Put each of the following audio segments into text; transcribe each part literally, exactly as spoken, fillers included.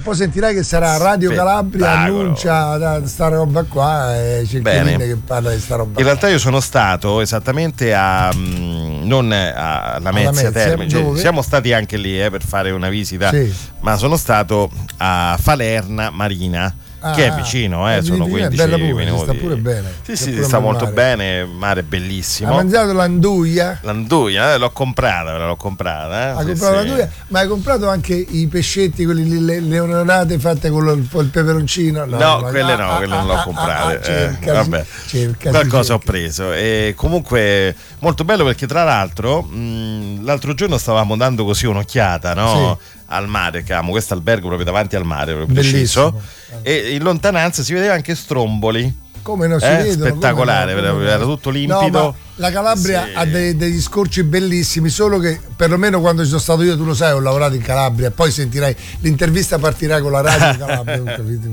poi sentirai che sarà Radio Calabria, Spettacolo. annuncia da, sta roba qua e c'è Chelline che parla di sta roba. In realtà io sono stato esattamente a mh, non a, alla Mezzia Terme, cioè, siamo stati anche lì eh, per fare una visita, sì. ma sono stato a Falerna Marina. Ah, che è vicino, eh, sono quindici bella pure, minuti. sta pure bene. Sì, sì, si sta molto mare. bene, mare bellissimo. Hai mangiato l'anduia? L'anduia, eh, l'ho comprata, l'ho comprata. Eh? Hai sì, comprato sì. l'anduia, ma hai comprato anche i pescetti, quelli lì, le leonate fatte con il, con il peperoncino? No, no quelle no, ah, quelle ah, non l'ho ah, comprate. Ah, cerca, eh, vabbè, cerca, qualcosa cerca. ho preso. E comunque molto bello perché tra l'altro mh, l'altro giorno stavamo dando così un'occhiata, no? Sì. Al mare, camo, questo albergo proprio davanti al mare, proprio preciso. Bellissimo. E in lontananza si vedeva anche Stromboli. Come non si eh, vedono? spettacolare, come no, come era no. tutto limpido. No, la Calabria sì. ha dei, degli scorci bellissimi, solo che perlomeno quando ci sono stato io, tu lo sai, ho lavorato in Calabria, poi sentirai l'intervista, partirà con la radio Calabria.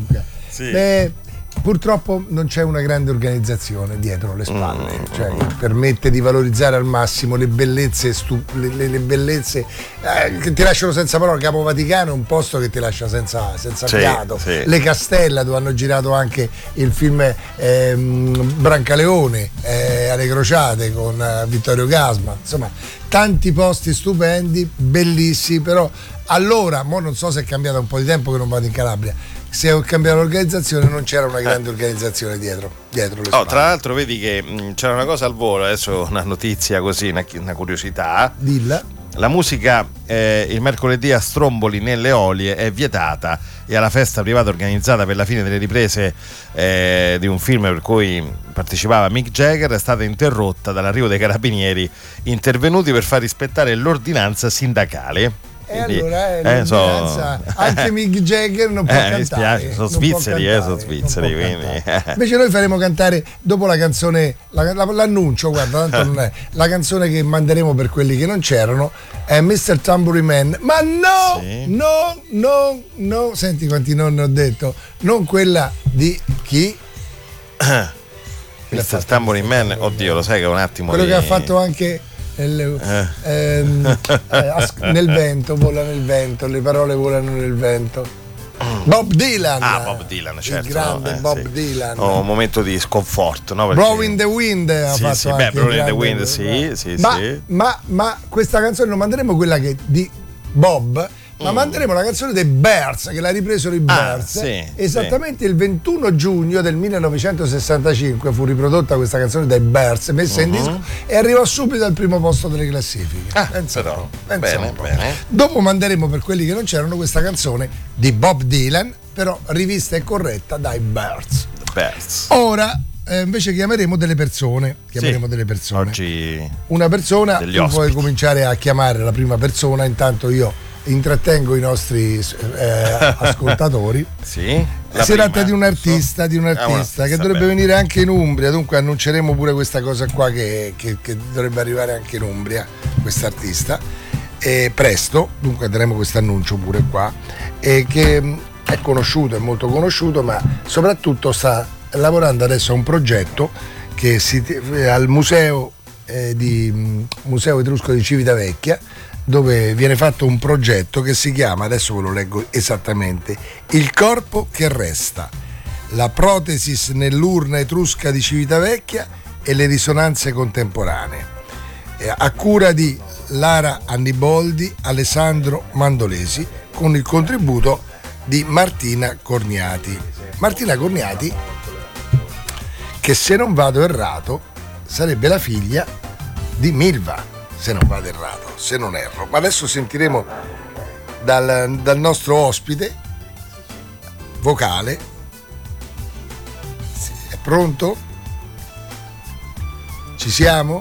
Sì. Beh, purtroppo non c'è una grande organizzazione dietro le spalle, mm. cioè che permette di valorizzare al massimo le bellezze stu- le, le, le bellezze eh, che ti lasciano senza parole. Capo Vaticano è un posto che ti lascia senza, senza sì, fiato. sì. Le Castella, dove hanno girato anche il film ehm, Brancaleone, eh, alle Crociate con eh, Vittorio Gasman, insomma tanti posti stupendi, bellissimi, però allora, mo non so se è cambiato un po' di tempo che non vado in Calabria, se ho cambiato l'organizzazione non c'era una grande organizzazione dietro, dietro le Oh, spalle. tra l'altro vedi che mh, c'era una cosa al volo, adesso una notizia così, una, una curiosità. Dilla. La musica eh, il mercoledì a Stromboli nelle Olie è vietata e alla festa privata organizzata per la fine delle riprese eh, di un film per cui partecipava Mick Jagger è stata interrotta dall'arrivo dei carabinieri intervenuti per far rispettare l'ordinanza sindacale. E Quindi, allora eh, eh, so... anche Mick Jagger non può eh, cantare. Mi spiace, sono svizzeri, eh, sono svizzeri. Quindi... Invece noi faremo cantare dopo la canzone, la, la, l'annuncio, guarda, tanto non è la canzone che manderemo per quelli che non c'erano, è mister Tambourine Man. Ma no, sì. no, no, no, senti quanti non ne ho detto, non quella di chi? mister Tambourine Man, oddio, lo sai che è un attimo quello di... che ha fatto anche nel, eh. ehm, eh, nel vento, vola nel vento, le parole volano nel vento. Bob Dylan. Ah, Bob Dylan, certo. Il grande no? eh, Bob sì. Dylan. Oh, un momento di sconforto, no? Perché... Blowing the Wind ha sì, fatto sì, anche beh, Blowing the grande... Wind, sì, sì, ma, sì. Ma, ma questa canzone non manderemo quella che di Bob, ma Mm. manderemo la canzone dei Bears, che l'ha ripresero i Bears. Ah, sì, esattamente sì. Il ventuno giugno del millenovecentosessantacinque fu riprodotta questa canzone dai Bears, messa uh-huh. in disco e arrivò subito al primo posto delle classifiche. Ah, pensa però, un po', pensa bene, un po'. bene. Dopo manderemo per quelli che non c'erano questa canzone di Bob Dylan, però rivista e corretta dai Bears. Bears. Ora eh, invece chiameremo delle persone. Chiameremo sì. delle persone. Oggi una persona, tu ospiti. puoi cominciare a chiamare la prima persona, intanto io intrattengo i nostri eh, ascoltatori. Sì. Si tratta di un artista, di un artista, ah, un artista che dovrebbe bene. venire anche in Umbria, dunque annunceremo pure questa cosa qua che, che, che dovrebbe arrivare anche in Umbria, quest'artista, e presto, dunque daremo questo annuncio pure qua, e che è conosciuto, è molto conosciuto, ma soprattutto sta lavorando adesso a un progetto che si, al museo eh, di Museo Etrusco di Civitavecchia, dove viene fatto un progetto che si chiama, adesso ve lo leggo esattamente, Il corpo che resta, la protesis nell'urna etrusca di Civitavecchia e le risonanze contemporanee, a cura di Lara Anniboldi, Alessandro Mandolesi, con il contributo di Martina Corniati. Martina Corniati, che se non vado errato sarebbe la figlia di Milva, se non vado errato, se non erro. Ma adesso sentiremo dal, dal nostro ospite vocale. È pronto? Ci siamo?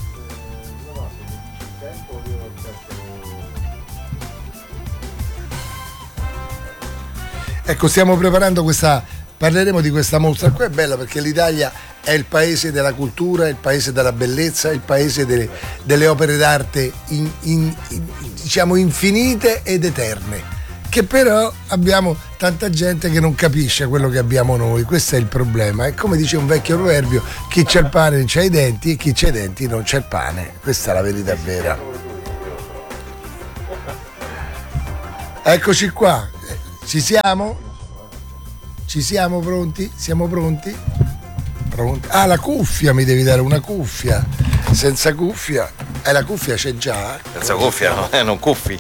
Ecco, stiamo preparando questa, parleremo di questa mostra. Qua è bella perché l'Italia è il paese della cultura, il paese della bellezza, il paese delle, delle opere d'arte in, in, in, diciamo infinite ed eterne, che però abbiamo tanta gente che non capisce quello che abbiamo noi. Questo è il problema. È come dice un vecchio proverbio: chi c'ha il pane non c'ha i denti e chi c'ha i denti non c'ha il pane. Questa è la verità vera. Eccoci qua. Ci siamo? Ci siamo pronti? Siamo pronti? Pronti? Ah, la cuffia, mi devi dare una cuffia. Senza cuffia? Eh, la cuffia c'è già. Senza cuffia, no? Eh, non cuffi.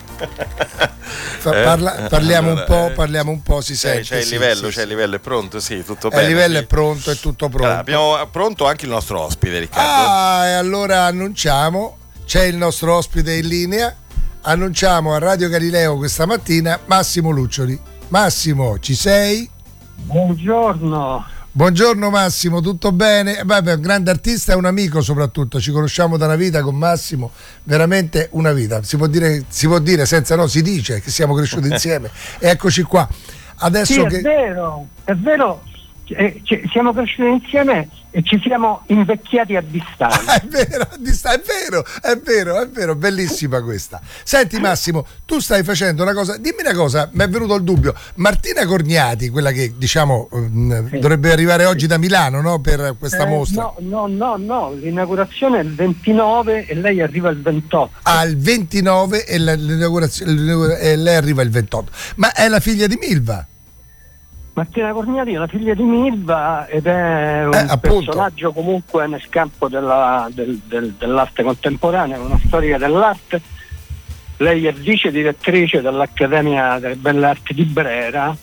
Parla, parliamo un po', parliamo un po', si sente. C'è il sì, livello, sì, c'è il livello, è pronto, sì, tutto eh, bene. Il livello sì. è pronto, è tutto pronto. Allora, abbiamo pronto anche il nostro ospite, Riccardo. Ah, e allora annunciamo, c'è il nostro ospite in linea. Annunciamo a Radio Galileo questa mattina Massimo Luccioli. Massimo, ci sei? Buongiorno. Buongiorno Massimo, tutto bene? Vabbè, un grande artista e un amico soprattutto, ci conosciamo da una vita con Massimo, veramente una vita, si può dire, si può dire senza no, si dice che siamo cresciuti insieme. E eccoci qua. Adesso sì, che... è vero, è vero, eh, ci, siamo cresciuti insieme e ci siamo invecchiati a distanza. È vero, a distanza, è vero, è vero, è vero, bellissima questa. Senti Massimo, tu stai facendo una cosa, dimmi una cosa, mi è venuto il dubbio, Martina Corniati, quella che diciamo sì. dovrebbe arrivare oggi da Milano, no, per questa eh, mostra. No, no, no, no, l'inaugurazione è il ventinove e lei arriva il ventotto. Ah, il ventinove e, l'inaugurazione, e lei arriva il ventotto. Ma è la figlia di Milva? Martina Corniati è la figlia di Milva ed è un eh, personaggio comunque nel campo della, del, del, dell'arte contemporanea, una storica dell'arte. Lei è vice direttrice dell'Accademia delle Belle Arti di Brera,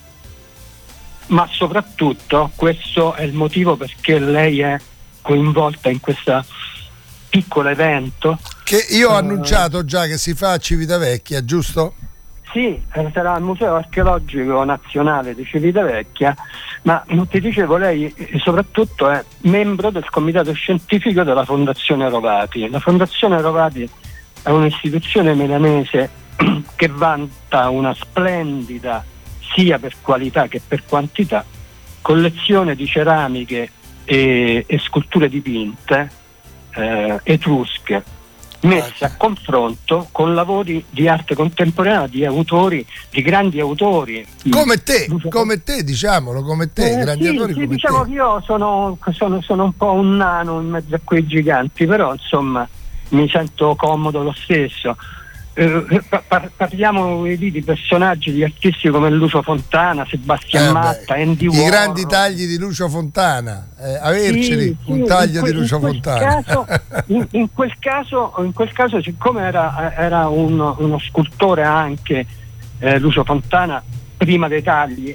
ma soprattutto questo è il motivo perché lei è coinvolta in questo piccolo evento. Che io ho uh, annunciato già che si fa a Civitavecchia, giusto? Sì, sarà al Museo Archeologico Nazionale di Civitavecchia, ma ti dicevo, lei soprattutto è membro del comitato scientifico della Fondazione Rovati. La Fondazione Rovati è un'istituzione milanese che vanta una splendida, sia per qualità che per quantità, collezione di ceramiche e, e sculture dipinte eh, etrusche, messe a confronto con lavori di arte contemporanea di autori, di grandi autori come te, come te diciamolo, come te, eh, grandi sì, autori sì, come diciamo te. Che io sono, sono, sono un po' un nano in mezzo a quei giganti, però insomma mi sento comodo lo stesso. Eh, par- parliamo di, di personaggi, di artisti come Lucio Fontana, Sebastian eh Matta, beh, Andy i Warhol. grandi tagli di Lucio Fontana, eh, averceli sì, un sì, taglio que- di Lucio in quel Fontana. Caso, in, in quel caso, in quel caso, siccome era, era uno, uno scultore anche eh, Lucio Fontana, prima dei tagli,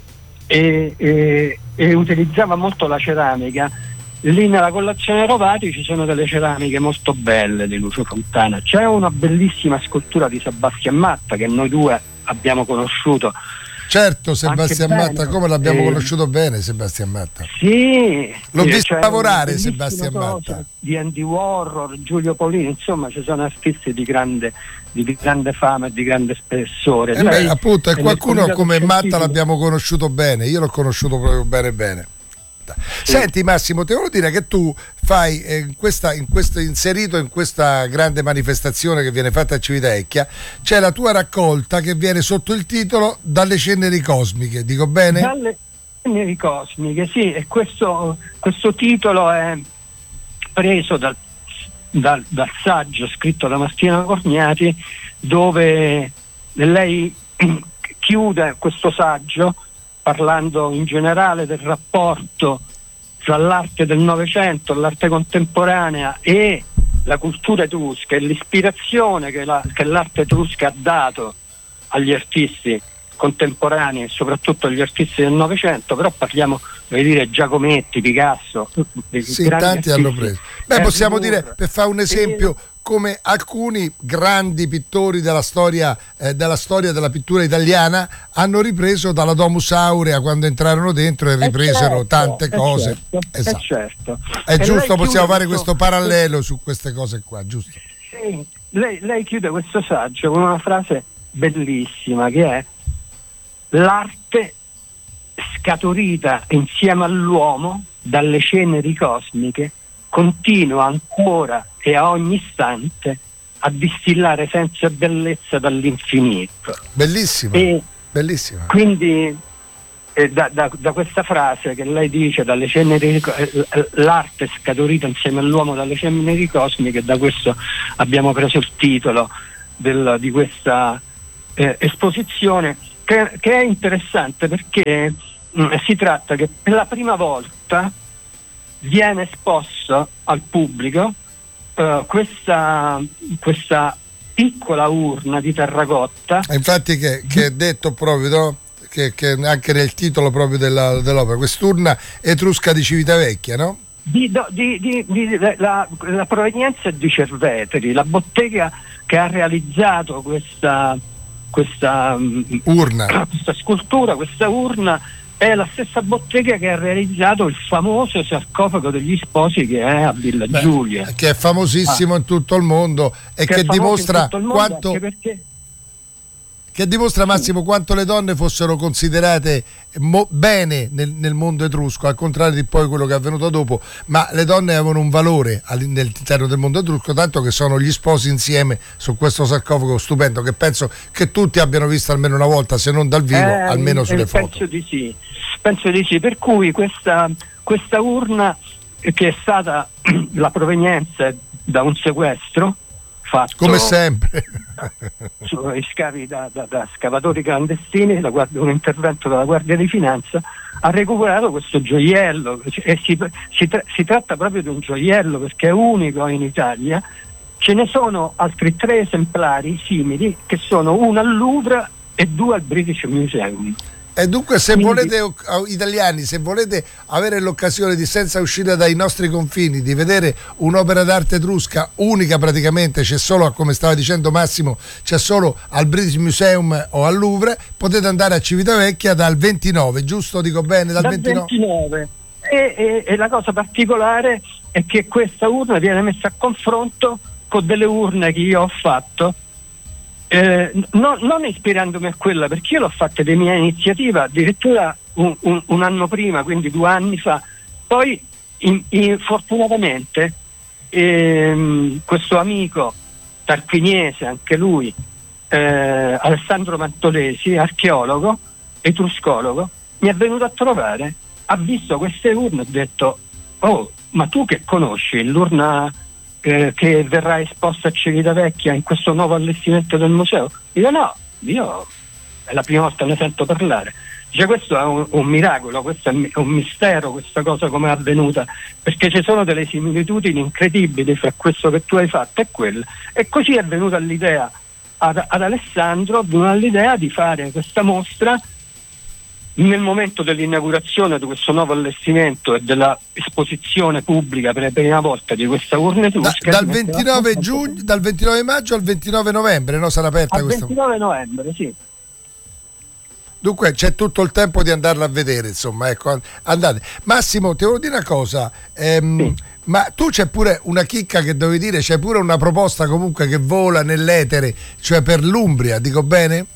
e, e, e utilizzava molto la ceramica. Lì nella collezione Rovati ci sono delle ceramiche molto belle di Lucio Fontana. C'è una bellissima scultura di Sebastian Matta che noi due abbiamo conosciuto. Certo, Sebastian Anche Matta, bene. come l'abbiamo eh, conosciuto bene Sebastian Matta. Sì, l'ho sì, visto cioè, lavorare Sebastian Matta. Di Andy Warhol, Giulio Paolini, insomma ci sono artisti di grande, di grande fama e di grande spessore. Eh Lei, beh, appunto, è qualcuno come Matta scientifico. l'abbiamo conosciuto bene, io l'ho conosciuto proprio bene bene. Sì. Senti Massimo, ti volevo dire che tu fai eh, in questa, in questo, inserito in questa grande manifestazione che viene fatta a Civitavecchia, c'è la tua raccolta che viene sotto il titolo Dalle ceneri cosmiche, dico bene? Dalle ceneri cosmiche, sì, e questo, questo titolo è preso dal, dal, dal saggio scritto da Martina Corniati, dove lei chiude questo saggio parlando in generale del rapporto tra l'arte del Novecento, l'arte contemporanea e la cultura etrusca e l'ispirazione che, la, che l'arte etrusca ha dato agli artisti contemporanei e soprattutto agli artisti del Novecento. Però parliamo, voglio dire, Giacometti, Picasso, sì, tanti hanno preso. Beh, possiamo dire, per fare un esempio, come alcuni grandi pittori della storia, eh, della storia della pittura italiana hanno ripreso dalla Domus Aurea quando entrarono dentro e ripresero certo, tante cose. Certo, esatto. È, certo. È e giusto, possiamo fare questo, questo parallelo su queste cose qua, giusto? Sì, lei, lei chiude questo saggio con una frase bellissima che è: l'arte scaturita insieme all'uomo dalle ceneri cosmiche continua ancora e a ogni istante a distillare senso e bellezza dall'infinito. Bellissima, e bellissima. Quindi eh, da, da, da questa frase che lei dice, dalle ceneri, eh, l'arte scaturita insieme all'uomo dalle ceneri cosmiche, da questo abbiamo preso il titolo del, di questa eh, esposizione, che, che è interessante perché mh, si tratta che per la prima volta viene esposto al pubblico uh, questa, questa piccola urna di terracotta. Infatti che, che è detto proprio, no? che, che anche nel titolo proprio della, dell'opera, quest'urna etrusca di Civitavecchia, no? Di, di, di, di, la, la provenienza è di Cerveteri, la bottega che ha realizzato questa, questa urna, questa scultura, questa urna, è la stessa bottega che ha realizzato il famoso sarcofago degli sposi che è a Villa Beh, Giulia, che è famosissimo ah. in tutto il mondo e che, che dimostra quanto perché... che dimostra Massimo quanto le donne fossero considerate mo- bene nel, nel mondo etrusco, al contrario di poi quello che è avvenuto dopo, ma le donne avevano un valore all'interno del mondo etrusco, tanto che sono gli sposi insieme su questo sarcofago stupendo che penso che tutti abbiano visto almeno una volta, se non dal vivo, eh, almeno sulle penso foto. Di sì, penso di sì, per cui questa, questa urna, che è stata la provenienza da un sequestro fatto come sempre sui scavi da, da, da scavatori clandestini, da guardia, un intervento della Guardia di Finanza ha recuperato questo gioiello e si, si, tra, si tratta proprio di un gioiello perché è unico in Italia. Ce ne sono altri tre esemplari simili che sono uno al Louvre e due al British Museum. E dunque se Quindi, volete, italiani, se volete avere l'occasione di, senza uscire dai nostri confini, di vedere un'opera d'arte etrusca unica praticamente, c'è solo, come stava dicendo Massimo, c'è solo al British Museum o al Louvre, potete andare a Civitavecchia dal ventinove, giusto? Dico bene? Dal, dal ventinove. ventinove. E, e, e la cosa particolare è che questa urna viene messa a confronto con delle urne che io ho fatto, Eh, no, non ispirandomi a quella, perché io l'ho fatta di mia iniziativa addirittura un, un, un anno prima, quindi due anni fa. Poi in, in, fortunatamente ehm, questo amico tarquiniese, anche lui, eh, Alessandro Mantolesi, archeologo, etruscologo, mi è venuto a trovare, ha visto queste urne e ha detto: oh, ma tu che conosci l'urna Eh, che verrà esposta a Civitavecchia in questo nuovo allestimento del museo? Io no, io è la prima volta ne sento parlare. Dice: questo è un, un miracolo, questo è un mistero, questa cosa come è avvenuta, perché ci sono delle similitudini incredibili fra questo che tu hai fatto e quello. E così è venuta l'idea ad, ad Alessandro, l'idea di fare questa mostra nel momento dell'inaugurazione di questo nuovo allestimento e della esposizione pubblica per la prima volta di questa urna etrusca. Da, dal ventinove giugno, dal ventinove maggio al ventinove novembre, no? Sarà aperta al questa. ventinove novembre, sì. Dunque c'è tutto il tempo di andarla a vedere, insomma, ecco, andate. Massimo, ti volevo dire una cosa, ehm, sì. Ma tu c'è pure una chicca che dovevi dire, c'è pure una proposta comunque che vola nell'etere, cioè per l'Umbria, dico bene?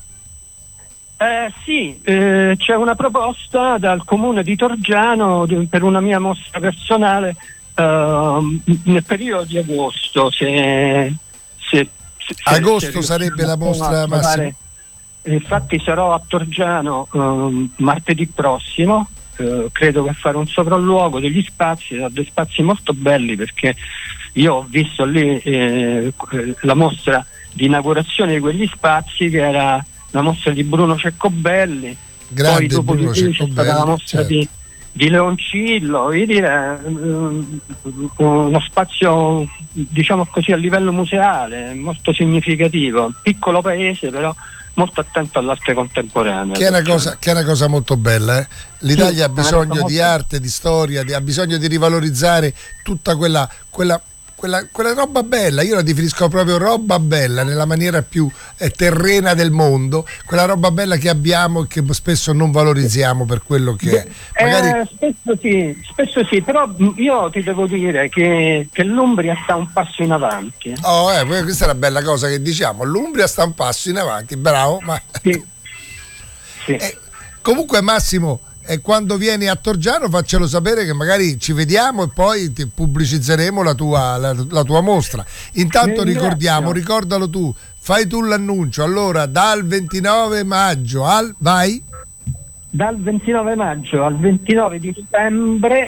Eh, sì, eh, c'è una proposta dal comune di Torgiano di, per una mia mostra personale eh, nel periodo di agosto. Se, se, se, agosto se sarebbe la mostra, Massimo? Infatti sarò a Torgiano eh, martedì prossimo, eh, credo che fare un sopralluogo degli spazi, dei spazi molto belli, perché io ho visto lì eh, la mostra di inaugurazione di quegli spazi, che era la mostra di Bruno Ceccobelli, grande poi dopo Bruno di lui c'è stata la mostra certo. di, di Leoncillo, io direi um, uno spazio, diciamo così, a livello museale molto significativo, piccolo paese però molto attento all'arte contemporanea. Che è una cosa, che è una cosa molto bella, eh? L'Italia sì, ha bisogno di molto... arte, di storia, di, ha bisogno di rivalorizzare tutta quella, quella Quella, quella roba bella, io la definisco proprio roba bella nella maniera più eh, terrena del mondo, quella roba bella che abbiamo e che spesso non valorizziamo per quello che è. Magari... Eh, spesso sì, spesso sì, però io ti devo dire che, che l'Umbria sta un passo in avanti. Oh, eh, questa è una bella cosa che diciamo, l'Umbria sta un passo in avanti, bravo. Ma... Sì. Sì. Eh, comunque Massimo, e quando vieni a Torgiano faccelo sapere, che magari ci vediamo e poi ti pubblicizzeremo la tua, la, la tua mostra. Intanto ricordiamo, ricordalo tu, fai tu l'annuncio. Allora, dal ventinove maggio al vai dal ventinove maggio al ventinove di novembre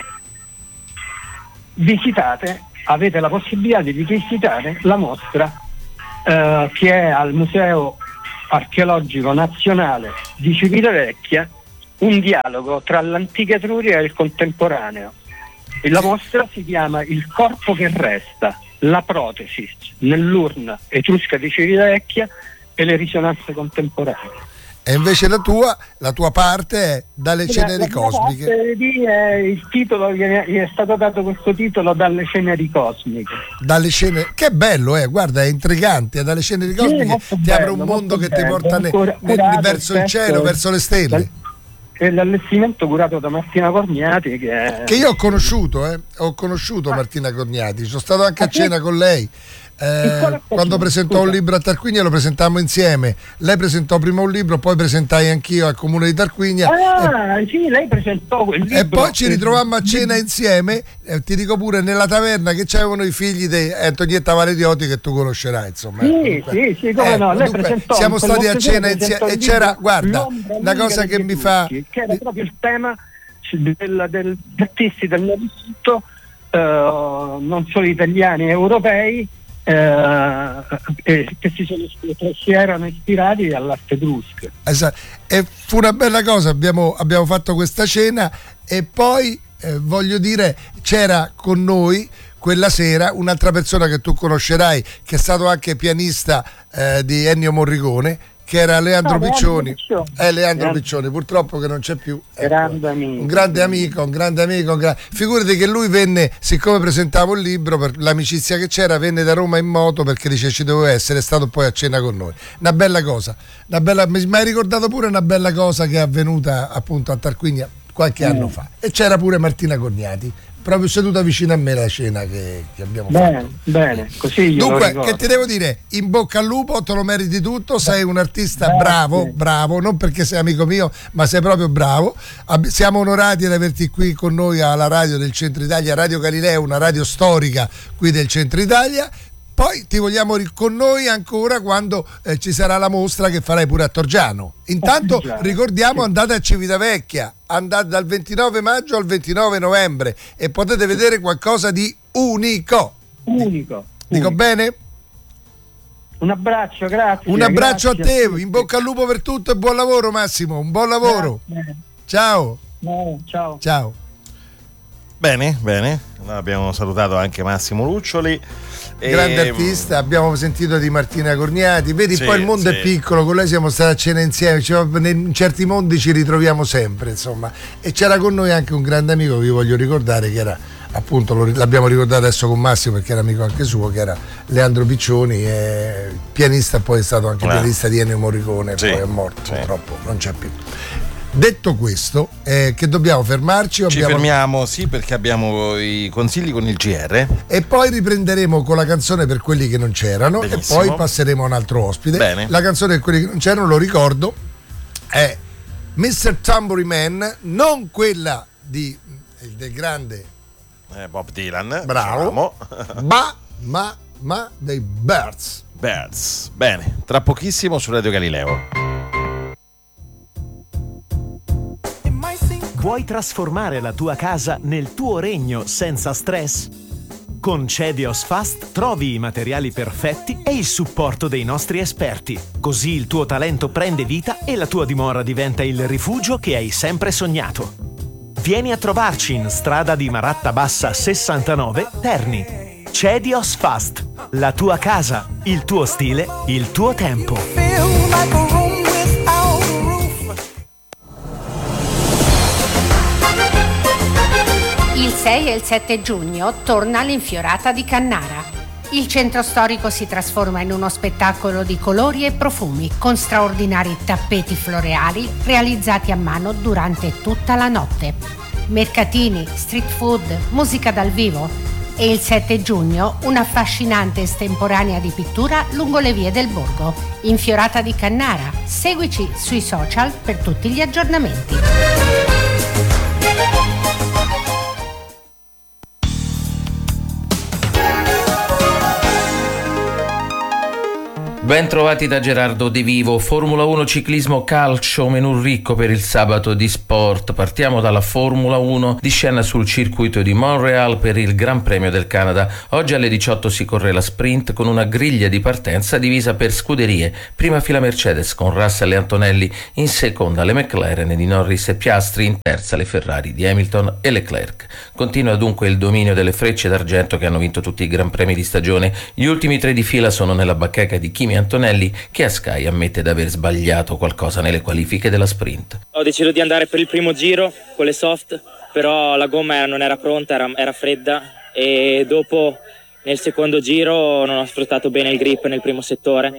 visitate, avete la possibilità di visitare la mostra eh, che è al museo archeologico nazionale di Civitavecchia, un dialogo tra l'antica Etruria e il contemporaneo. E la mostra si chiama Il corpo che resta, la protesi nell'urna etrusca di Civitavecchia e le risonanze contemporanee. E invece la tua, la tua parte è Dalle ceneri cosmiche. È il titolo che gli è stato dato, questo titolo, Dalle ceneri cosmiche. Dalle ceneri, che bello, eh? Guarda, è intrigante. Dalle ceneri cosmiche sì, ti bello, apre un mondo che bello. ti porta ne, ne, verso il cielo, verso le stelle. È l'allestimento curato da Martina Corniati, che, è... che io ho conosciuto, eh? ho conosciuto ah. Martina Corniati, sono stato anche a cena con lei. Eh, quando presentò un libro a Tarquinia lo presentammo insieme. Lei presentò prima un libro, poi presentai anch'io al comune di Tarquinia. Ah, e, sì, lei presentò quel libro. E poi ci ritrovammo a cena insieme. Eh, ti dico pure nella taverna che c'avevano i figli di Antonietta Valediotti, che tu conoscerai, insomma. Sì, comunque, sì, sì, come eh, no. Lei presentò, siamo stati a cena insieme e c'era, guarda, una cosa che mi fa, che era proprio il tema del, del, degli artisti del Novecento, uh, non solo italiani, europei. Eh, eh, che si, sono, che si erano ispirati all'arte etrusca. Esatto. E fu una bella cosa, abbiamo, abbiamo fatto questa cena e poi eh, voglio dire, c'era con noi quella sera un'altra persona che tu conoscerai, che è stato anche pianista eh, di Ennio Morricone, che era Leandro no, Piccioni. Leandro Piccioni. Eh, Leandro Leandro. Piccioni, purtroppo che non c'è più. Grande ecco, amico. Un grande amico, un grande amico. Un gra... Figurati che lui venne, siccome presentavo il libro, per l'amicizia che c'era, venne da Roma in moto perché dice ci dovevo essere, è stato poi a cena con noi. Una bella cosa. Una bella... Mi hai ricordato pure una bella cosa che è avvenuta appunto a Tarquinia qualche mm. anno fa. E c'era pure Martina Corniati, proprio seduta vicino a me alla cena che, che abbiamo bene, fatto. Bene, così io dunque, che ti devo dire? In bocca al lupo, te lo meriti tutto, sei un artista Grazie. bravo, bravo, non perché sei amico mio, ma sei proprio bravo. Ab- siamo onorati di averti qui con noi alla radio del Centro Italia, Radio Galileo, una radio storica qui del Centro Italia. Poi ti vogliamo con noi ancora quando eh, ci sarà la mostra che farai pure a Torgiano. Intanto ricordiamo, andate a Civitavecchia, andate dal ventinove maggio al ventinove novembre e potete vedere qualcosa di unico. Unico. Dico unico. bene? Un abbraccio, grazie. Un abbraccio grazie a te, in bocca al lupo per tutto e buon lavoro Massimo, un buon lavoro. Grazie. Ciao. No, ciao. Ciao. Bene, bene, abbiamo salutato anche Massimo Luccioli. Grande e... artista, abbiamo sentito di Martina Corniati, vedi sì, poi il mondo sì. è piccolo, con lei siamo stati a cena insieme, cioè, in certi mondi ci ritroviamo sempre, insomma, e c'era con noi anche un grande amico che vi voglio ricordare, che era appunto, lo, l'abbiamo ricordato adesso con Massimo perché era amico anche suo, che era Leandro Piccioni, eh, pianista, poi è stato anche ah. pianista di Ennio Morricone, sì, poi è morto, sì. purtroppo non c'è più. Detto questo, eh, che dobbiamo fermarci? Ci abbiamo... fermiamo, sì, perché abbiamo i consigli con il G R. E poi riprenderemo con la canzone per quelli che non c'erano. Benissimo. E poi passeremo a un altro ospite. Bene. La canzone per quelli che non c'erano, lo ricordo, è mister Tambourine Man, non quella di, del grande eh, Bob Dylan. Bravo. ma, ma, ma dei Birds. Birds. Bene, tra pochissimo su Radio Galileo. Vuoi trasformare la tua casa nel tuo regno senza stress? Con Cedios Fast trovi i materiali perfetti e il supporto dei nostri esperti. Così il tuo talento prende vita e la tua dimora diventa il rifugio che hai sempre sognato. Vieni a trovarci in strada di Maratta Bassa sessantanove, Terni. Cedios Fast, la tua casa, il tuo stile, il tuo tempo. Il sei e il sette giugno torna l'Infiorata di Cannara. Il centro storico si trasforma in uno spettacolo di colori e profumi con straordinari tappeti floreali realizzati a mano durante tutta la notte. Mercatini, street food, musica dal vivo e il sette giugno un'affascinante estemporanea di pittura lungo le vie del borgo. Infiorata di Cannara. Seguici sui social per tutti gli aggiornamenti. Ben trovati da Gerardo De Vivo. Formula uno ciclismo calcio, menù ricco per il sabato di sport. Partiamo dalla Formula uno di scena sul circuito di Montreal per il Gran Premio del Canada. Oggi alle diciotto si corre la sprint con una griglia di partenza divisa per scuderie. Prima fila Mercedes con Russell e Antonelli, in seconda le McLaren di Norris e Piastri, in terza le Ferrari di Hamilton e Leclerc. Continua dunque il dominio delle frecce d'argento che hanno vinto tutti i Gran Premi di stagione. Gli ultimi tre di fila sono nella bacheca di Kimi Antonelli, che a Sky ammette di aver sbagliato qualcosa nelle qualifiche della sprint. Ho deciso di andare per il primo giro con le soft, però la gomma non era pronta, era, era fredda, e dopo nel secondo giro non ho sfruttato bene il grip nel primo settore,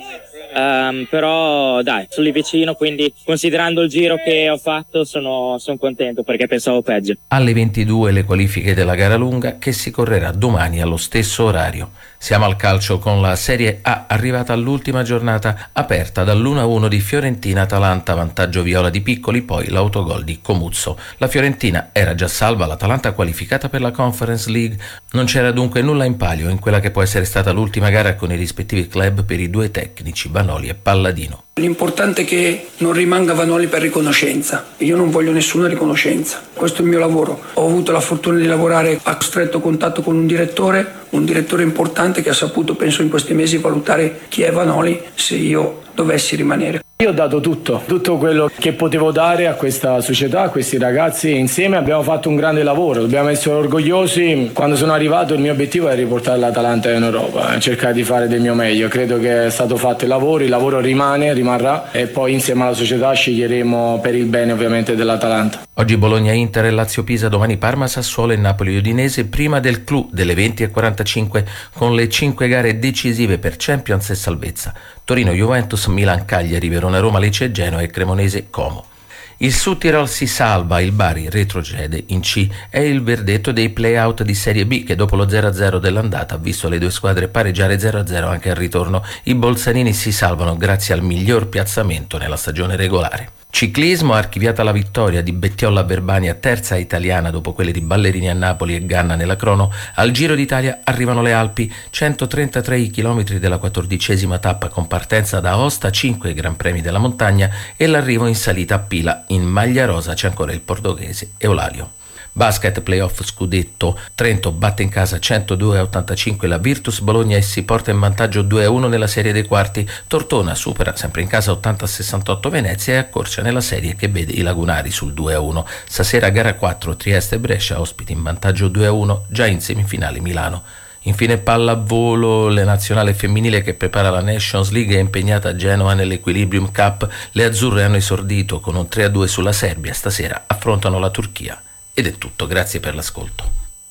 um, però dai, sono lì vicino, quindi considerando il giro che ho fatto sono, sono contento, perché pensavo peggio. Alle ventidue le qualifiche della gara lunga, che si correrà domani allo stesso orario. Siamo al calcio con la Serie A, arrivata all'ultima giornata, aperta dall'uno a uno di Fiorentina-Atalanta, vantaggio viola di Piccoli, poi l'autogol di Comuzzo. La Fiorentina era già salva, l'Atalanta qualificata per la Conference League. Non c'era dunque nulla in palio in quella che può essere stata l'ultima gara con i rispettivi club per i due tecnici, Vanoli e Palladino. L'importante è che non rimanga Vanoli per riconoscenza. Io non voglio nessuna riconoscenza. Questo è il mio lavoro. Ho avuto la fortuna di lavorare a stretto contatto con un direttore, un direttore importante che ha saputo, penso in questi mesi, valutare chi è Vanoli se io dovessi rimanere. Io ho dato tutto, tutto quello che potevo dare a questa società, a questi ragazzi. Insieme abbiamo fatto un grande lavoro, dobbiamo essere orgogliosi. Quando sono arrivato il mio obiettivo è riportare l'Atalanta in Europa, cercare di fare del mio meglio. Credo che è stato fatto il lavoro, il lavoro rimane, rimarrà, e poi insieme alla società sceglieremo per il bene ovviamente dell'Atalanta. Oggi Bologna-Inter e Lazio-Pisa, domani Parma-Sassuolo e Napoli-Udinese, prima del clou delle venti e quarantacinque con le cinque gare decisive per Champions e salvezza. Torino-Juventus, Milan-Cagliari, Verona-Roma, Lecce e Genoa e Cremonese-Como. Il Südtirol si salva, il Bari retrocede in C. È il verdetto dei play-out di Serie B, che dopo lo zero a zero dell'andata ha visto le due squadre pareggiare zero a zero anche al ritorno. I bolzanini si salvano grazie al miglior piazzamento nella stagione regolare. Ciclismo, archiviata la vittoria di Bettiolla a Verbania, terza italiana dopo quelle di Ballerini a Napoli e Ganna nella crono. Al Giro d'Italia arrivano le Alpi, centotrentatré i chilometri della quattordicesima tappa con partenza da Aosta, cinque Gran Premi della montagna e l'arrivo in salita a Pila. In maglia rosa c'è ancora il portoghese Eulalio. Basket, playoff scudetto, Trento batte in casa centodue a ottantacinque la Virtus Bologna e si porta in vantaggio due a uno nella serie dei quarti. Tortona supera sempre in casa ottanta a sessantotto Venezia e accorcia nella serie che vede i lagunari sul due a uno. Stasera gara quattro, Trieste e Brescia ospiti in vantaggio due a uno, già in semifinale Milano. Infine pallavolo, la nazionale femminile che prepara la Nations League è impegnata a Genova nell'Equilibrium Cup. Le azzurre hanno esordito con un tre a due sulla Serbia, stasera affrontano la Turchia. Ed è tutto, grazie per l'ascolto.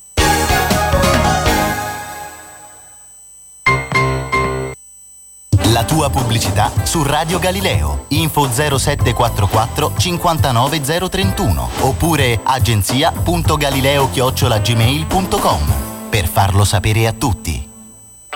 La tua pubblicità su Radio Galileo. Info zero sette quattro quattro cinquantanove zero trentuno oppure agenzia punto galileo chiocciola gmail punto com per farlo sapere a tutti.